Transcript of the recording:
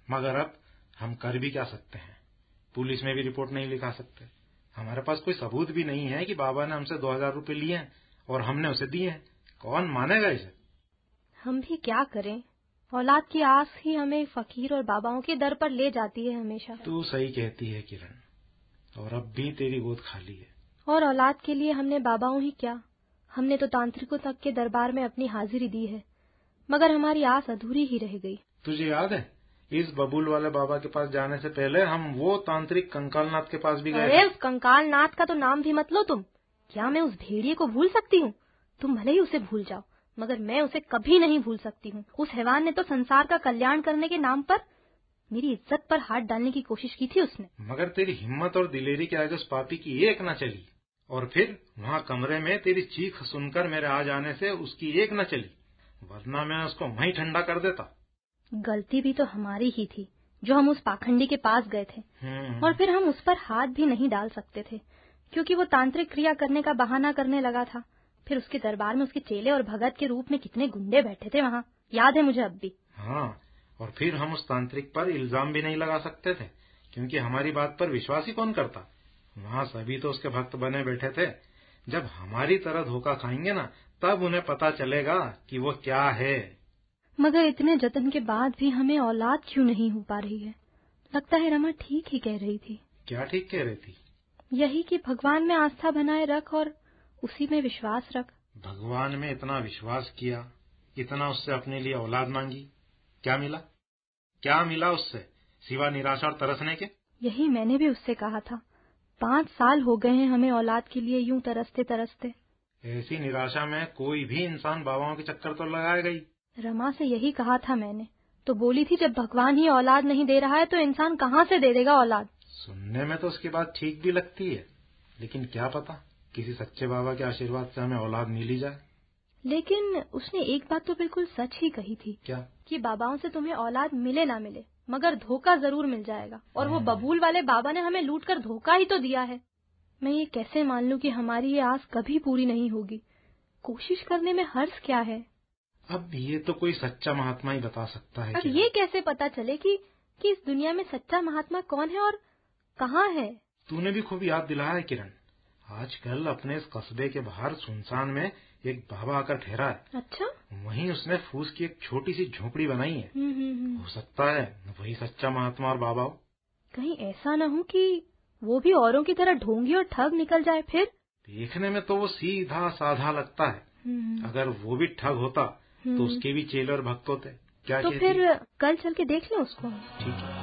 मगर अब हम कर भी क्या सकते हैं? पुलिस में भी रिपोर्ट नहीं लिखा सकते। हमारे पास कोई सबूत भी नहीं है कि बाबा ने हमसे 2000 रुपए लिए हैं और हमने उसे दिए हैं। कौन मानेगा इसे? हम भी क्या करें? औलाद की आस ही हमें फकीर और बाबाओं के दर पर ले जाती है हमेशा। तू सही कहती है किरण, और अब भी तेरी गोद खाली है। और औलाद के लिए हमने बाबाओं ही क्या, हमने तो तांत्रिकों तक के दरबार में अपनी हाजिरी दी है, मगर हमारी आस अधूरी ही रह गई। तुझे याद है, इस बबूल वाले बाबा के पास जाने से पहले हम वो तांत्रिक कंकालनाथ के पास भी गए थे। अरे उस कंकालनाथ का तो नाम भी मत लो तुम। क्या मैं उस भेड़िए को भूल सकती हूँ? तुम भले ही उसे भूल जाओ, मगर मैं उसे कभी नहीं भूल सकती हूँ। उस हैवान ने तो संसार का कल्याण करने के नाम पर मेरी इज्जत पर हाथ डालने की कोशिश की थी उसने। मगर तेरी हिम्मत और दिलेरी के आगे उस पापी की एक न चली, और फिर वहाँ कमरे में तेरी चीख सुनकर मेरे आ जाने से उसकी एक न चली, वरना मैं उसको वहीं ठंडा कर देता। गलती भी तो हमारी ही थी जो हम उस पाखंडी के पास गए थे, और फिर हम उस पर हाथ भी नहीं डाल सकते थे क्योंकि वो तांत्रिक क्रिया करने का बहाना करने लगा था। फिर उसके दरबार में उसके चेले और भगत के रूप में कितने गुंडे बैठे थे वहाँ, याद है मुझे अब भी। हाँ, और फिर हम उस तांत्रिक पर इल्जाम भी नहीं लगा सकते थे क्योंकि हमारी बात पर विश्वास ही कौन करता। वहाँ सभी तो उसके भक्त बने बैठे थे। जब हमारी तरह धोखा खाएंगे ना, तब उन्हें पता चलेगा कि वो क्या है। मगर इतने जतन के बाद भी हमें औलाद क्यों नहीं हो पा रही है? लगता है रमा ठीक ही कह रही थी। क्या ठीक कह रही थी? यही कि भगवान में आस्था बनाए रख और उसी में विश्वास रख। भगवान में इतना विश्वास किया, इतना उससे अपने लिए औलाद मांगी, क्या मिला? क्या मिला उससे सिवा निराशा और तरसने के? यही मैंने भी उससे कहा था। 5 साल हो गए हैं हमें औलाद के लिए यूं तरसते तरसते। ऐसी निराशा में कोई भी इंसान बाबाओं के चक्कर तो लगाएगा ही। रमा से यही कहा था मैंने, तो बोली थी जब भगवान ही औलाद नहीं दे रहा है तो इंसान कहाँ से दे देगा औलाद। सुनने में तो उसकी बात ठीक भी लगती है, लेकिन क्या पता किसी सच्चे बाबा के आशीर्वाद से हमें औलाद मिल ही जाए। लेकिन उसने एक बात तो बिल्कुल सच ही कही थी। क्या? कि बाबाओं से तुम्हें औलाद मिले ना मिले, मगर धोखा जरूर मिल जाएगा, और वो बबूल वाले बाबा ने हमें लूट कर धोखा ही तो दिया है। मैं ये कैसे मान लूं कि हमारी ये आस कभी पूरी नहीं होगी? कोशिश करने में हर्ज क्या है? अब ये तो कोई सच्चा महात्मा ही बता सकता है। अब ये कैसे पता चले कि इस दुनिया में सच्चा महात्मा कौन है और कहाँ है? तूने भी खूब याद दिलाया है किरण। आजकल अपने इस कस्बे के बाहर सुनसान में एक बाबा आकर ठहरा है। अच्छा? वहीं उसने फूस की एक छोटी सी झोपड़ी बनाई है। हो सकता है वही सच्चा महात्मा और बाबा हो। कहीं ऐसा न हो कि वो भी औरों की तरह ढोंगी और ठग निकल जाए फिर? देखने में तो वो सीधा साधा लगता है। अगर वो भी ठग होता तो उसके भी चेले और भक्त होते। क्या तो कहती? फिर कल चल के देख लें उसको। ठीक है।